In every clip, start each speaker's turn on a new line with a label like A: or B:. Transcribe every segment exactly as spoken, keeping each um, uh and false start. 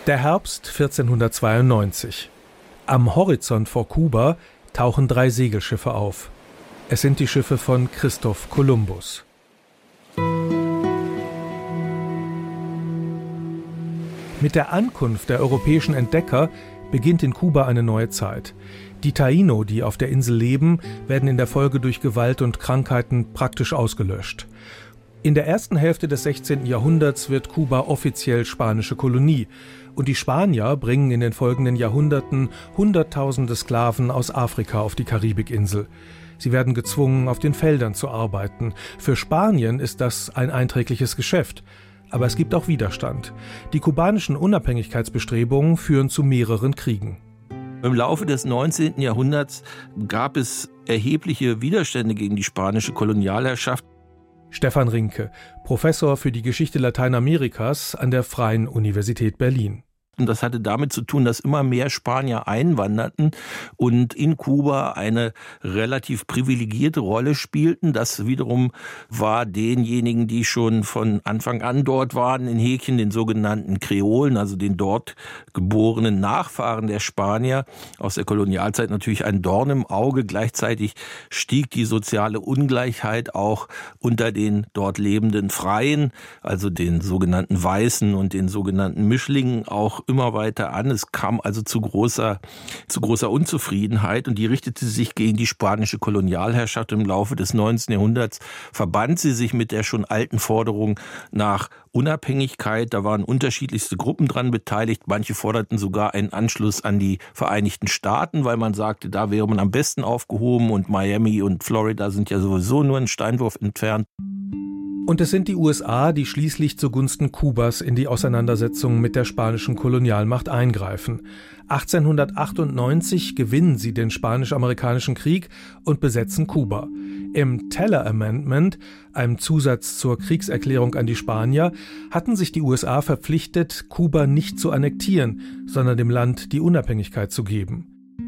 A: Der Herbst vierzehnhundertzweiundneunzig. Am Horizont vor Kuba tauchen drei Segelschiffe auf. Es sind die Schiffe von Christoph Kolumbus. Mit der Ankunft der europäischen Entdecker beginnt in Kuba eine neue Zeit. Die Taíno, die auf der Insel leben, werden in der Folge durch Gewalt und Krankheiten praktisch ausgelöscht. In der ersten Hälfte des sechzehnten Jahrhunderts wird Kuba offiziell spanische Kolonie. Und die Spanier bringen in den folgenden Jahrhunderten Hunderttausende Sklaven aus Afrika auf die Karibikinsel. Sie werden gezwungen, auf den Feldern zu arbeiten. Für Spanien ist das ein einträgliches Geschäft. Aber es gibt auch Widerstand. Die kubanischen Unabhängigkeitsbestrebungen führen zu mehreren Kriegen.
B: Im Laufe des neunzehnten Jahrhunderts gab es erhebliche Widerstände gegen die spanische Kolonialherrschaft.
A: Stefan Rinke, Professor für die Geschichte Lateinamerikas an der Freien Universität Berlin.
B: Und das hatte damit zu tun, dass immer mehr Spanier einwanderten und in Kuba eine relativ privilegierte Rolle spielten. Das wiederum war denjenigen, die schon von Anfang an dort waren, in Häkchen, den sogenannten Kreolen, also den dort geborenen Nachfahren der Spanier aus der Kolonialzeit, natürlich ein Dorn im Auge. Gleichzeitig stieg die soziale Ungleichheit auch unter den dort lebenden Freien, also den sogenannten Weißen und den sogenannten Mischlingen, auch immer weiter an. Es kam also zu großer, zu großer Unzufriedenheit und die richtete sich gegen die spanische Kolonialherrschaft. Im Laufe des neunzehnten Jahrhunderts verband sie sich mit der schon alten Forderung nach Unabhängigkeit. Da waren unterschiedlichste Gruppen dran beteiligt. Manche forderten sogar einen Anschluss an die Vereinigten Staaten, weil man sagte, da wäre man am besten aufgehoben und Miami und Florida sind ja sowieso nur einen Steinwurf entfernt.
A: Und es sind die U S A, die schließlich zugunsten Kubas in die Auseinandersetzung mit der spanischen Kolonialmacht eingreifen. achtzehnhundertachtundneunzig gewinnen sie den Spanisch-Amerikanischen Krieg und besetzen Kuba. Im Teller Amendment, einem Zusatz zur Kriegserklärung an die Spanier, hatten sich die U S A verpflichtet, Kuba nicht zu annektieren, sondern dem Land die Unabhängigkeit zu geben.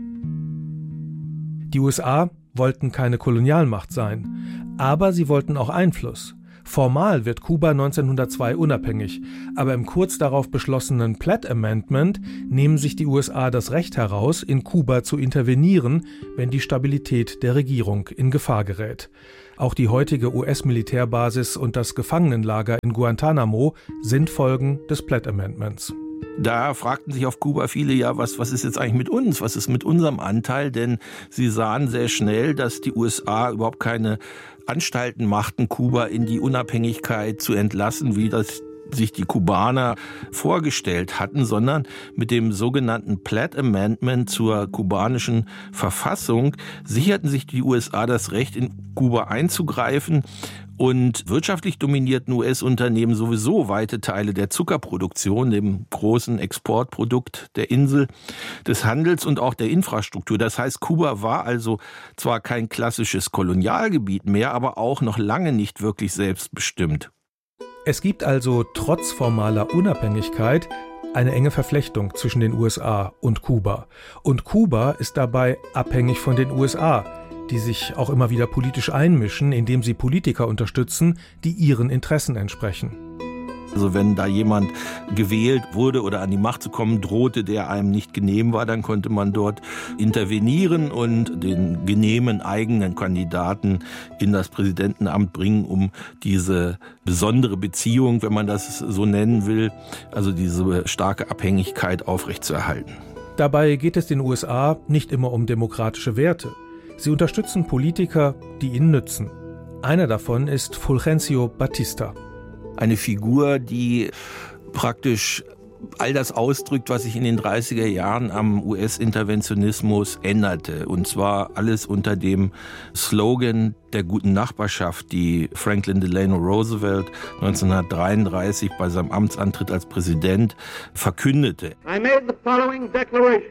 A: Die U S A wollten keine Kolonialmacht sein, aber sie wollten auch Einfluss. Formal wird Kuba neunzehnhundertzwei unabhängig, aber im kurz darauf beschlossenen Platt Amendment nehmen sich die U S A das Recht heraus, in Kuba zu intervenieren, wenn die Stabilität der Regierung in Gefahr gerät. Auch die heutige U S-Militärbasis und das Gefangenenlager in Guantanamo sind Folgen des Platt Amendments.
B: Da fragten sich auf Kuba viele, ja, was, was ist jetzt eigentlich mit uns? Was ist mit unserem Anteil? Denn sie sahen sehr schnell, dass die U S A überhaupt keine Anstalten machten, Kuba in die Unabhängigkeit zu entlassen, wie das sich die Kubaner vorgestellt hatten, sondern mit dem sogenannten Platt Amendment zur kubanischen Verfassung sicherten sich die U S A das Recht, in Kuba einzugreifen. Und wirtschaftlich dominierten U S-Unternehmen sowieso weite Teile der Zuckerproduktion, dem großen Exportprodukt der Insel, des Handels und auch der Infrastruktur. Das heißt, Kuba war also zwar kein klassisches Kolonialgebiet mehr, aber auch noch lange nicht wirklich selbstbestimmt.
A: Es gibt also trotz formaler Unabhängigkeit eine enge Verflechtung zwischen den U S A und Kuba. Und Kuba ist dabei abhängig von den U S A, die sich auch immer wieder politisch einmischen, indem sie Politiker unterstützen, die ihren Interessen entsprechen.
B: Also wenn da jemand gewählt wurde oder an die Macht zu kommen drohte, der einem nicht genehm war, dann konnte man dort intervenieren und den genehmen eigenen Kandidaten in das Präsidentenamt bringen, um diese besondere Beziehung, wenn man das so nennen will, also diese starke Abhängigkeit aufrechtzuerhalten.
A: Dabei geht es den U S A nicht immer um demokratische Werte. Sie unterstützen Politiker, die ihnen nützen. Einer davon ist Fulgencio Batista.
B: Eine Figur, die praktisch all das ausdrückt, was sich in den dreißiger Jahren am U S-Interventionismus änderte. Und zwar alles unter dem Slogan der guten Nachbarschaft, die Franklin Delano Roosevelt neunzehnhundertdreiunddreißig bei seinem Amtsantritt als Präsident verkündete.
C: I made the following declaration.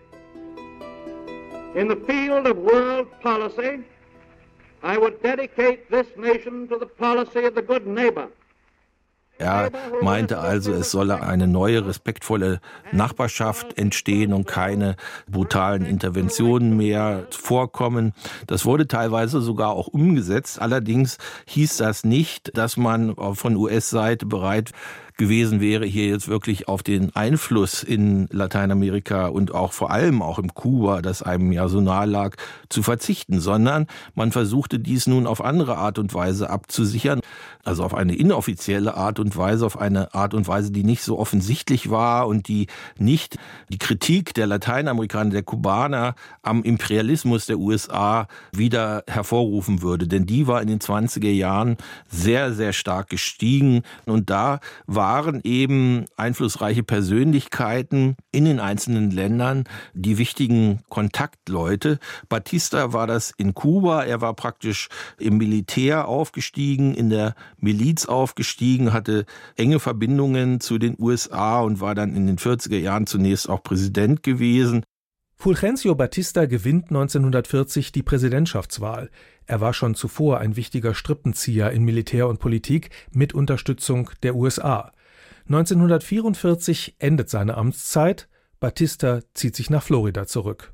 C: In the field of world policy, I would dedicate this nation to the policy of the good neighbor.
B: Er meinte also, es solle eine neue, respektvolle Nachbarschaft entstehen und keine brutalen Interventionen mehr vorkommen. Das wurde teilweise sogar auch umgesetzt. Allerdings hieß das nicht, dass man von U S-Seite bereit gewesen wäre, hier jetzt wirklich auf den Einfluss in Lateinamerika und auch vor allem auch im Kuba, das einem ja so nahe lag, zu verzichten, sondern man versuchte dies nun auf andere Art und Weise abzusichern, also auf eine inoffizielle Art und Weise, auf eine Art und Weise, die nicht so offensichtlich war und die nicht die Kritik der Lateinamerikaner, der Kubaner am Imperialismus der U S A wieder hervorrufen würde. Denn die war in den zwanziger Jahren sehr, sehr stark gestiegen. Und da waren eben einflussreiche Persönlichkeiten in den einzelnen Ländern die wichtigen Kontaktleute. Batista war das in Kuba. Er war praktisch im Militär aufgestiegen, in der Miliz aufgestiegen, hatte enge Verbindungen zu den U S A und war dann in den vierziger Jahren zunächst auch Präsident gewesen.
A: Fulgencio Batista gewinnt neunzehnhundertvierzig die Präsidentschaftswahl. Er war schon zuvor ein wichtiger Strippenzieher in Militär und Politik mit Unterstützung der U S A. neunzehnhundertvierundvierzig endet seine Amtszeit. Batista zieht sich nach Florida zurück.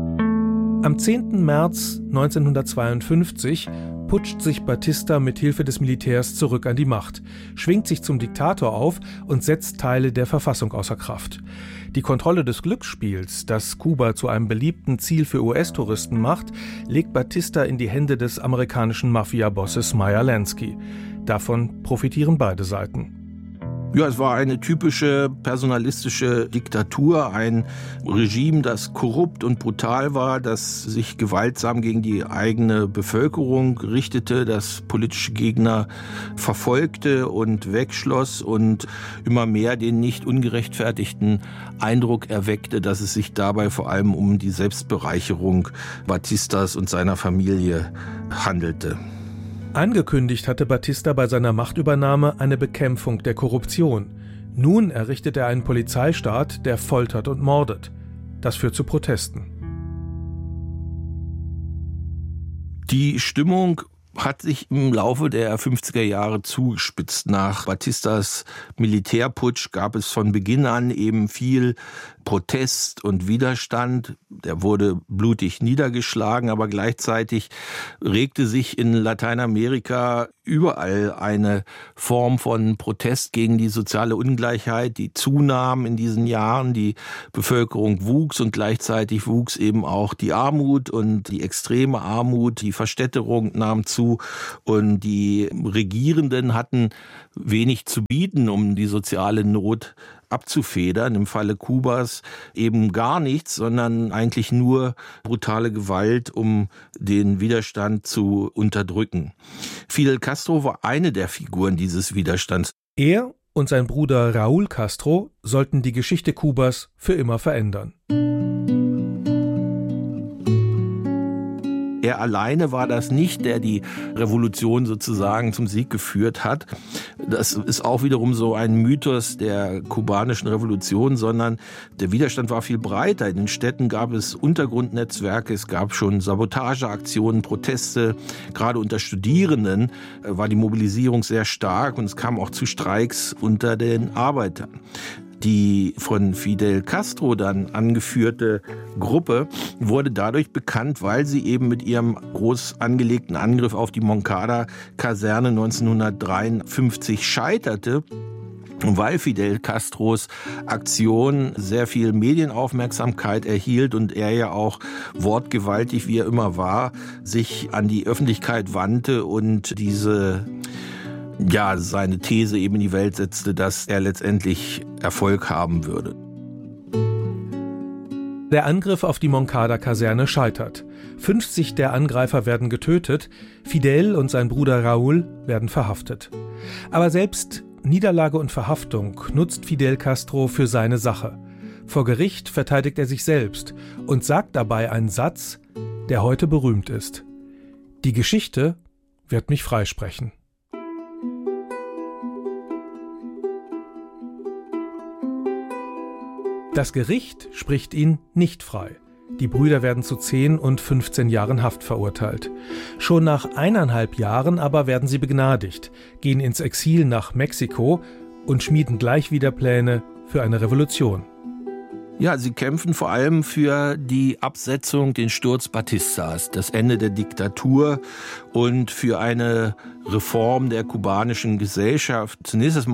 A: Am zehnten März neunzehnhundertzweiundfünfzig putscht sich Batista mit Hilfe des Militärs zurück an die Macht, schwingt sich zum Diktator auf und setzt Teile der Verfassung außer Kraft. Die Kontrolle des Glücksspiels, das Kuba zu einem beliebten Ziel für U S-Touristen macht, legt Batista in die Hände des amerikanischen Mafia-Bosses Meyer Lansky. Davon profitieren beide Seiten.
B: Ja, es war eine typische personalistische Diktatur, ein Regime, das korrupt und brutal war, das sich gewaltsam gegen die eigene Bevölkerung richtete, das politische Gegner verfolgte und wegschloss und immer mehr den nicht ungerechtfertigten Eindruck erweckte, dass es sich dabei vor allem um die Selbstbereicherung Batistas und seiner Familie handelte.
A: Angekündigt hatte Batista bei seiner Machtübernahme eine Bekämpfung der Korruption. Nun errichtet er einen Polizeistaat, der foltert und mordet. Das führt zu Protesten.
B: Die Stimmung hat sich im Laufe der fünfziger Jahre zugespitzt. Nach Batistas Militärputsch gab es von Beginn an eben viel Protest und Widerstand. Der wurde blutig niedergeschlagen, aber gleichzeitig regte sich in Lateinamerika überall eine Form von Protest gegen die soziale Ungleichheit, die zunahm in diesen Jahren. Die Bevölkerung wuchs und gleichzeitig wuchs eben auch die Armut und die extreme Armut, die Verstädterung nahm zu und die Regierenden hatten wenig zu bieten, um die soziale Not abzufedern. Im Falle Kubas eben gar nichts, sondern eigentlich nur brutale Gewalt, um den Widerstand zu unterdrücken. Fidel Castro war eine der Figuren dieses Widerstands.
A: Er und sein Bruder Raúl Castro sollten die Geschichte Kubas für immer verändern.
B: Er alleine war das nicht, der die Revolution sozusagen zum Sieg geführt hat. Das ist auch wiederum so ein Mythos der kubanischen Revolution, sondern der Widerstand war viel breiter. In den Städten gab es Untergrundnetzwerke, es gab schon Sabotageaktionen, Proteste. Gerade unter Studierenden war die Mobilisierung sehr stark und es kam auch zu Streiks unter den Arbeitern. Die von Fidel Castro dann angeführte Gruppe wurde dadurch bekannt, weil sie eben mit ihrem groß angelegten Angriff auf die Moncada-Kaserne neunzehnhundertdreiundfünfzig scheiterte. Und weil Fidel Castros Aktion sehr viel Medienaufmerksamkeit erhielt und er ja auch wortgewaltig, wie er immer war, sich an die Öffentlichkeit wandte und diese ja, seine These eben in die Welt setzte, dass er letztendlich Erfolg haben würde.
A: Der Angriff auf die Moncada-Kaserne scheitert. fünfzig der Angreifer werden getötet, Fidel und sein Bruder Raúl werden verhaftet. Aber selbst Niederlage und Verhaftung nutzt Fidel Castro für seine Sache. Vor Gericht verteidigt er sich selbst und sagt dabei einen Satz, der heute berühmt ist. Die Geschichte wird mich freisprechen. Das Gericht spricht ihn nicht frei. Die Brüder werden zu zehn und fünfzehn Jahren Haft verurteilt. Schon nach eineinhalb Jahren aber werden sie begnadigt, gehen ins Exil nach Mexiko und schmieden gleich wieder Pläne für eine Revolution.
B: Ja, sie kämpfen vor allem für die Absetzung, den Sturz Batistas, das Ende der Diktatur und für eine Reform der kubanischen Gesellschaft. Zunächst erstmal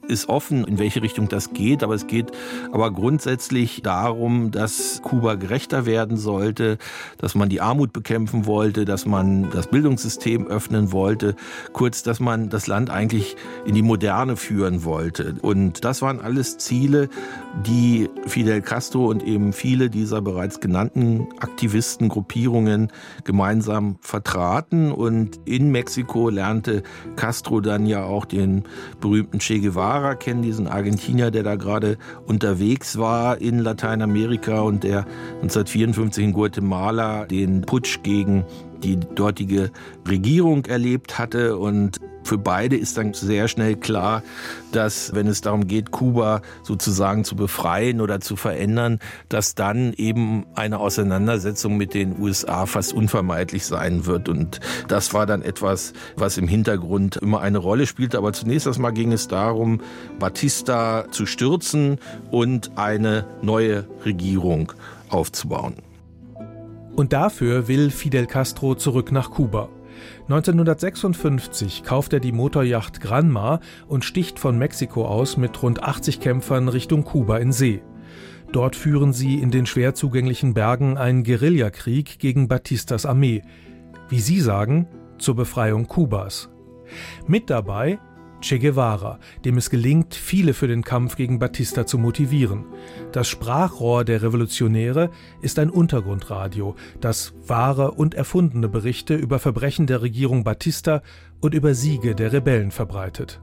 B: ist offen, in welche Richtung das geht, aber es geht aber grundsätzlich darum, dass Kuba gerechter werden sollte, dass man die Armut bekämpfen wollte, dass man das Bildungssystem öffnen wollte, kurz, dass man das Land eigentlich in die Moderne führen wollte. Und das waren alles Ziele, die Fidel Castro und eben viele dieser bereits genannten Aktivisten, Gruppierungen gemeinsam vertraten. Und in Mexiko lernte Castro dann ja auch den berühmten Che Guevara kennen, diesen Argentinier, der da gerade unterwegs war in Lateinamerika und der neunzehnhundertvierundfünfzig in Guatemala den Putsch gegen die dortige Regierung erlebt hatte. Und für beide ist dann sehr schnell klar, dass, wenn es darum geht, Kuba sozusagen zu befreien oder zu verändern, dass dann eben eine Auseinandersetzung mit den U S A fast unvermeidlich sein wird. Und das war dann etwas, was im Hintergrund immer eine Rolle spielte. Aber zunächst erstmal ging es darum, Batista zu stürzen und eine neue Regierung aufzubauen.
A: Und dafür will Fidel Castro zurück nach Kuba. neunzehnhundertsechsundfünfzig kauft er die Motoryacht Granma und sticht von Mexiko aus mit rund achtzig Kämpfern Richtung Kuba in See. Dort führen sie in den schwer zugänglichen Bergen einen Guerillakrieg gegen Batistas Armee. Wie sie sagen, zur Befreiung Kubas. Mit dabei Che Guevara, dem es gelingt, viele für den Kampf gegen Batista zu motivieren. Das Sprachrohr der Revolutionäre ist ein Untergrundradio, das wahre und erfundene Berichte über Verbrechen der Regierung Batista und über Siege der Rebellen verbreitet.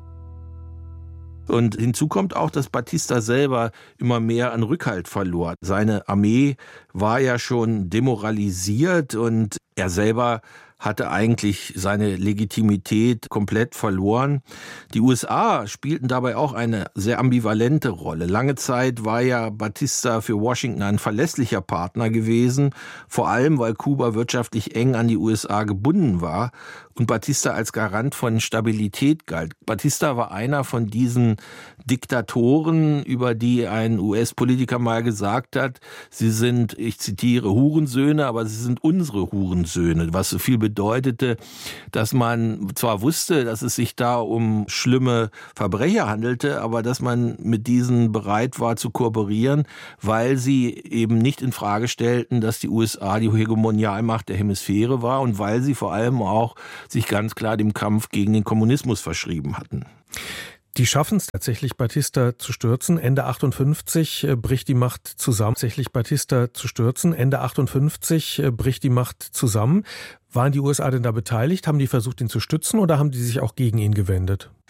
B: Und hinzu kommt auch, dass Batista selber immer mehr an Rückhalt verlor. Seine Armee war ja schon demoralisiert und er selber hatte eigentlich seine Legitimität komplett verloren. Die U S A spielten dabei auch eine sehr ambivalente Rolle. Lange Zeit war ja Batista für Washington ein verlässlicher Partner gewesen, vor allem weil Kuba wirtschaftlich eng an die U S A gebunden war und Batista als Garant von Stabilität galt. Batista war einer von diesen Diktatoren, über die ein U S-Politiker mal gesagt hat, sie sind, ich zitiere, Hurensöhne, aber sie sind unsere Hurensöhne, was so viel bedeutete, dass man zwar wusste, dass es sich da um schlimme Verbrecher handelte, aber dass man mit diesen bereit war zu kooperieren, weil sie eben nicht in Frage stellten, dass die U S A die Hegemonialmacht der Hemisphäre war und weil sie vor allem auch sich ganz klar dem Kampf gegen den Kommunismus verschrieben hatten.
A: Die schaffen es tatsächlich, Batista zu stürzen. Ende achtundfünfzig äh, bricht die Macht zusammen. Tatsächlich Batista zu stürzen. Ende achtundfünfzig äh, bricht die Macht zusammen. Waren die U S A denn da beteiligt? Haben die versucht, ihn zu stützen oder haben die sich auch gegen ihn gewendet?